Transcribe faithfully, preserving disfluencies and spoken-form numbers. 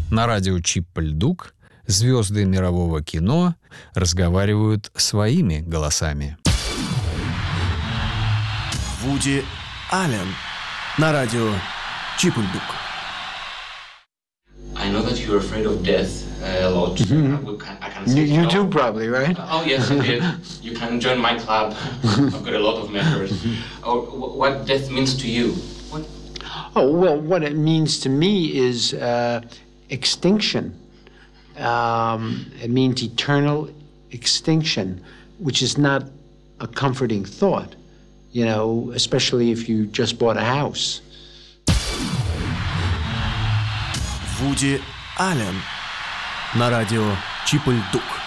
На радио Чип-Льдук звезды мирового кино разговаривают своими голосами. Вуди Аллен на радио Чип-Льдук. I know that you're afraid of death uh, a lot. Mm-hmm. I can, I can say You, you no. do probably, right? Oh yes, indeed. You can join my club. I've got a lot of members. Oh, wh- what death means to you? What? Oh, well, what it means to me is uh, extinction. Um, it means eternal extinction, which is not a comforting thought, you know, especially if you just bought a house. Вуди Аллен на радио Чип-Льдук.